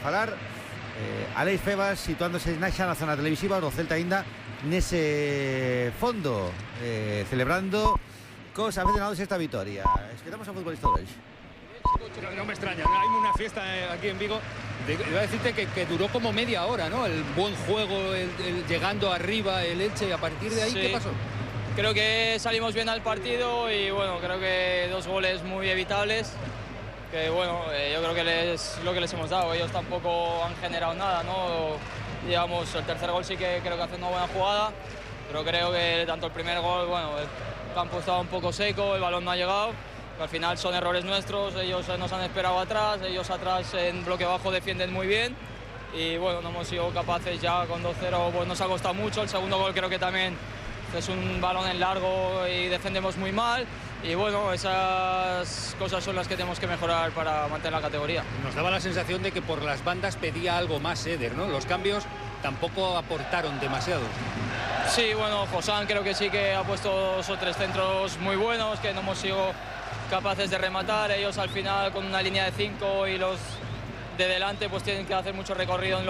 falar Aleix Febas situándose na zona televisiva do Celta aínda nese fondo, celebrando cos aficionados esta vitoria. Escoitamos a futbolista de hoxe. No me extraña, hay una fiesta aquí en Vigo. Iba a decirte que duró como media hora, ¿no? El buen juego, el llegando arriba, el Elche, y a partir de ahí, sí. ¿Qué pasó? Creo que salimos bien al partido y bueno, creo que 2 goles muy evitables. Que bueno, yo creo que es lo que les hemos dado. Ellos tampoco han generado nada, ¿no? Digamos, el tercer gol sí que creo que hace una buena jugada, pero creo que tanto el primer gol, bueno, el campo estaba un poco seco, el balón no ha llegado. Al final son errores nuestros, ellos nos han esperado atrás, ellos atrás en bloque bajo defienden muy bien y bueno, no hemos sido capaces ya con 2-0, pues nos ha costado mucho. El segundo gol creo que también es un balón en largo y defendemos muy mal y bueno, esas cosas son las que tenemos que mejorar para mantener la categoría. Nos daba la sensación de que por las bandas pedía algo más Eder, ¿no? Los cambios tampoco aportaron demasiado. Sí, bueno, Josán creo que sí que ha puesto 2 o 3 centros muy buenos que no hemos sido capaces de rematar. Ellos al final con una línea de 5 y los de delante pues tienen que hacer mucho recorrido en